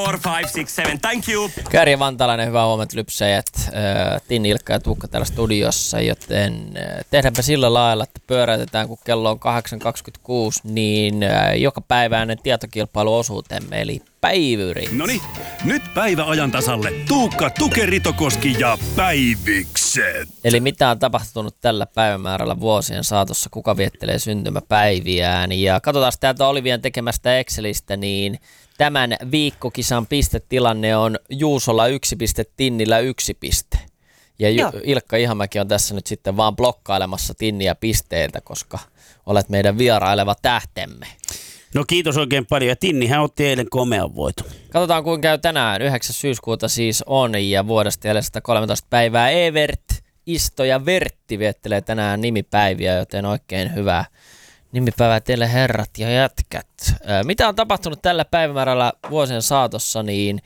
4, 5, 6, 7. Thank you. Kääriä Vantalainen, hyvää huomenta lypsäjät. Tinni, Ilkka ja Tuukka täällä studiossa, joten tehdäänpä sillä lailla, että pyöräytetään, kun kello on 8.26, niin joka päiväinen tietokilpailuosuutemme, eli päivyri. Noniin, nyt päivä ajan tasalle. Tuukka, Tuke, Ritokoski ja Päivikset. Eli mitä on tapahtunut tällä päivämäärällä vuosien saatossa, kuka viettelee syntymäpäiviään. Ja katsotaan täältä Olivian tekemästä Excelistä, niin tämän viikkokisan pistetilanne on Juusolla 1 piste, Tinnillä 1 piste. Ja Ilkka Ihamäki on tässä nyt sitten vaan blokkailemassa Tinniä pisteiltä, koska olet meidän vieraileva tähtemme. No kiitos oikein paljon. Ja Tinnihän otti eilen komean voiton. Katsotaan kuinka käy tänään. 9. syyskuuta siis on ja vuodesta jäljellä 113 päivää. Evert, Isto ja Vertti viettelee tänään nimipäiviä, joten oikein hyvää nimipäivää teille herrat ja jätkät. Mitä on tapahtunut tällä päivämäärällä vuosien saatossa, niin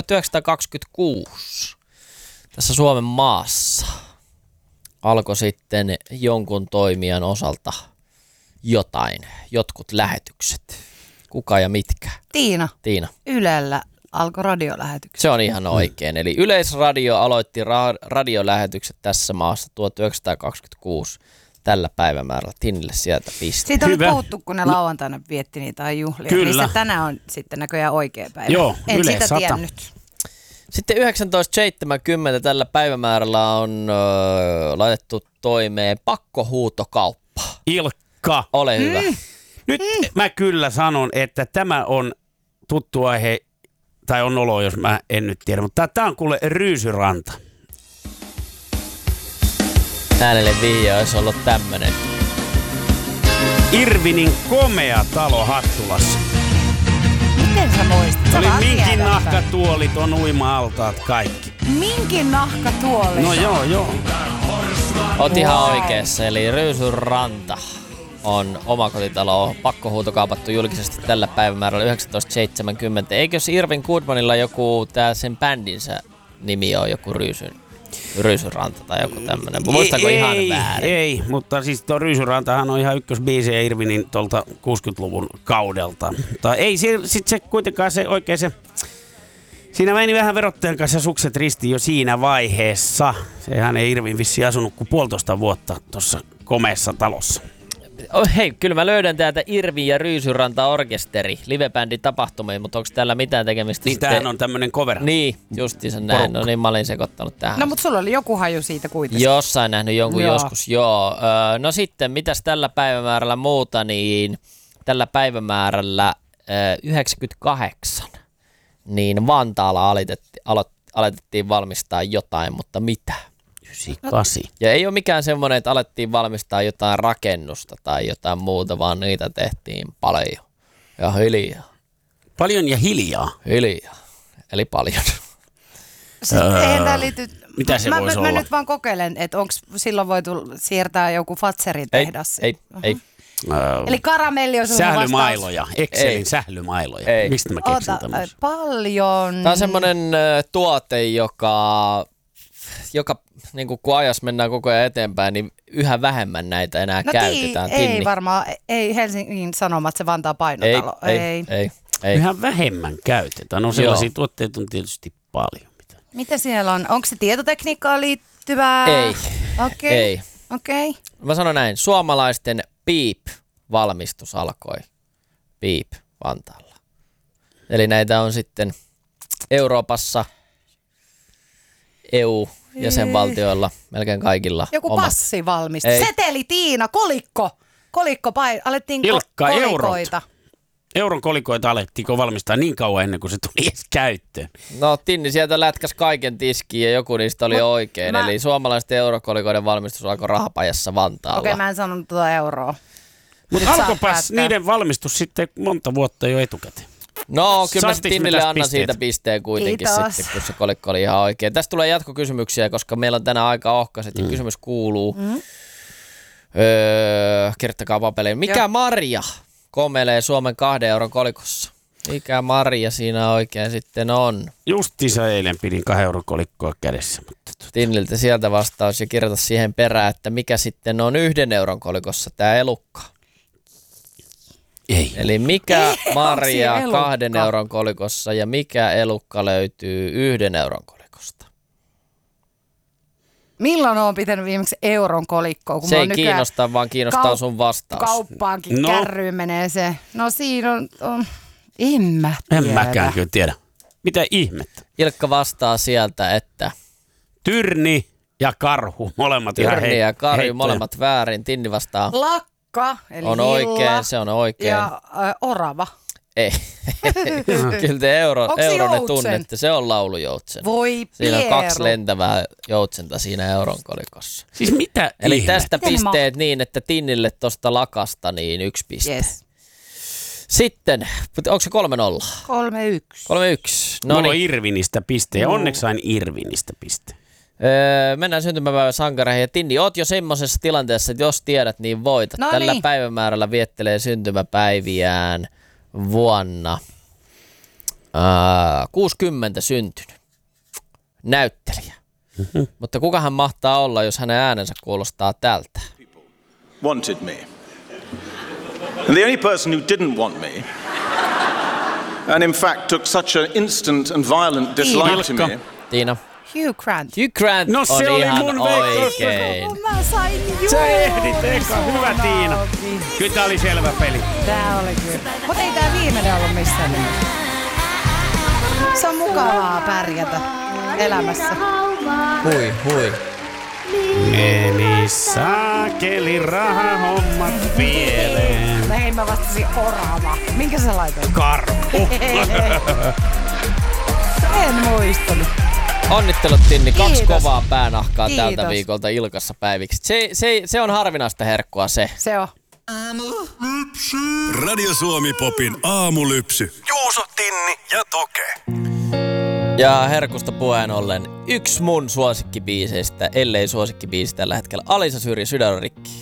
1926 tässä Suomen maassa alkoi sitten jonkun toimijan osalta jotkut lähetykset. Kuka ja mitkä? Tiina. Ylellä alkoi radiolähetykset. Se on ihan oikein. Eli Yleisradio aloitti radiolähetykset tässä maassa 1926 tällä päivämäärällä. Tinnille sieltä piste. Siitä oli puhuttu, kun ne lauantaina vietti niitä juhlia. Kyllä. Mistä tänään on sitten näköjään oikea päivä. Joo, en Yle sitä 100. tiennyt. Sitten 1970 tällä päivämäärällä on laitettu toimeen pakkohuutokauppa. Ilkka. Ole hyvä. Nyt mä kyllä sanon, että tämä on tuttu aihe, tai on olo, jos mä en nyt tiedä, mutta tää on kuule Ryysyranta. Äänelle vihje olisi ollut tämmönen. Irvinin komea talo Hattulassa. Miten sä muistat? Oli minkin nahkatuolit, on uima-altaat, kaikki. Minkin nahkatuoli? No joo. Oot ihan oikeassa, eli Ryysyranta on omakotitalo pakkohuutokaupattu julkisesti tällä päivämäärällä 1970. Eikös Irvin Goodmanilla joku sen bändinsä nimi on joku Ryysyranta tai joku tämmönen? Muistanko ihan väärin? Ei, mutta siis tuo Ryysyrantahan on ihan ykkösbiisi Irvinin tuolta 60-luvun kaudelta. Mutta ei sit se kuitenkaan se oikein se... Siinä meni vähän verottajan kanssa sukset ristiin jo siinä vaiheessa. Sehän ei Irvin vissiin asunut kuin 1,5 vuotta tuossa komeassa talossa. Hei, kyllä mä löydän täältä Irvin ja Ryysyranta orkesteri, livebändin tapahtumiin, mutta onko täällä mitään tekemistä? Niin tämähän on tämmönen cover. Niin, justiinsa näin. No niin, mä olin sekoittanut tähän. No mutta sulla oli joku haju siitä kuitenkin. Jossain nähnyt jonkun joskus, joo. No sitten, mitäs tällä päivämäärällä muuta, niin tällä päivämäärällä 98, niin Vantaalla aloitettiin valmistaa jotain, mutta mitä? 98. Ja ei ole mikään semmoinen, että alettiin valmistaa jotain rakennusta tai jotain muuta, vaan niitä tehtiin paljon ja hiljaa. Paljon ja hiljaa. Hiljaa, eli paljon. Eihän tää liity... Mitä se voisi olla? Mä nyt vaan kokeilen, että onko silloin voitu siirtää joku Fatserin tehdas. Ei. Eli karamelli on sun vastaus. Sählymailoja. Excelin sählymailoja. Ei. Mistä mä keksin tämmöisen? Paljon. Tämä on semmoinen tuote, joka niin kun ajas mennään koko ajan eteenpäin, niin yhä vähemmän näitä enää käytetään. Ei varmaan, ei Helsingin Sanomat, se Vantaa painotalo. Ei. Yhä vähemmän käytetään. No sellaisia tuotteita on tietysti paljon. Mitä siellä on? Onko se tietotekniikkaan liittyvää? Ei. Okei. Mä sanon näin, suomalaisten Beep-valmistus alkoi Beep Vantaalla. Eli näitä on sitten Euroopassa, EU-jäsenvaltioilla, melkein kaikilla. Joku passivalmistus. Seteli, Tiina, kolikko. Alettiin kolikoita. Euron kolikoita alettiinko valmistaa niin kauan ennen kuin se tuli edes käyttöön? No Tinni sieltä lätkäs kaiken tiskiin ja joku niistä oli oikein. Eli suomalaisten eurokolikoiden valmistus alkoi Rahapajassa Vantaalla. Okei, mä en sanonut tuota euroa. Mutta alkoipas niiden valmistus sitten monta vuotta jo etukäteen. No kyllä mä Tinnille annan pisteet? Siitä pisteen kuitenkin. Kiitos. Sitten, kun se kolikko oli ihan oikein. Tästä tulee jatkokysymyksiä, koska meillä on tänään aika ohkaiset ja kysymys kuuluu. Kirjoittakaa papeleen. Mikä marja komelee Suomen 2 euron kolikossa? Mikä marja siinä oikein sitten on? Justiinsa eilen pidin 2 euron kolikkoa kädessä. Tinniltä sieltä vastaus ja kirjoita siihen perään, että mikä sitten on 1 euron kolikossa, tämä elukka. Ei. Eli mikä Ei, marja onks elukka? 2 euron kolikossa ja mikä elukka löytyy 1 euron kolikosta? Milloin on pitänyt viimeksi euron kolikkoa? Kun Se mä ei oon nykyään kiinnosta, vaan kiinnostaa sun vastaus. Kauppaankin No. kärryyn menee se. No siinä on en mä tiedä. En mäkään kyllä tiedä. Mitä ihmettä? Ilkka vastaa sieltä, että Tyrni ja karhu, molemmat ihan Tyrni ja Karju, heittoja. molemmat väärin. Tinni vastaa, Lakka, eli on hilla, oikein, se on oikein. ja orava. Ei, kyllä te Onks se euronne joutsen? tunnette, se on laulujoutsen. Voi Siinä on Pieru. 2 lentävää joutsenta siinä euron kolikossa. Siis mitä Eli ihmettä? tästä Miten pisteet niin, että Tinnille tosta lakasta niin 1 piste. Yes. Sitten, onko se 3-0? 3-1. 3-1. Mulla No on niin. Irvinistä piste ja onneksi sain Irvinistä piste. Mennään syntymäpäivän sankareihin. Ja Tinni, oot jo semmoisessa tilanteessa, että jos tiedät, niin voitat. No Tällä niin. päivämäärällä viettelee syntymäpäiviään vuonna 60 syntynyt näyttelijä. Mutta kuka hän mahtaa olla, jos hänen äänensä kuulostaa tältä? wanted me. And the only person who didn't want me, and in fact took such an instant and violent dislike to me, Tiina. Hugh Grant. Hugh Grant No on se oli ihan mun veikkaus. oikein. Mä sain juuri. Sä ehdit eka. Hyvä Tiina. Kyllä tää oli selvä peli. Tää oli kyllä. Mutta ei tää viimeinen ollut missään nimessä. Se on mukavaa pärjätä elämässä. Hui, hui. Meni saakeli rahahommat pieleen. Hei, mä vastasin orava. Minkä sä laitoit? Karhu. En muistanut. Onnittelut Tinni, 2 Kiitos. kovaa päänahkaa tältä Kiitos. viikolta Ilkassa päiviksi. Se on harvinaista herkkua se. Se on. Radio Suomi Popin aamulypsy. Juuso, Tinni ja Toke. Ja herkusta puheen ollen yksi mun suosikkibiiseistä, ellei suosikkibiisi tällä hetkellä, Alisa Syrjä, Sydän on rikki.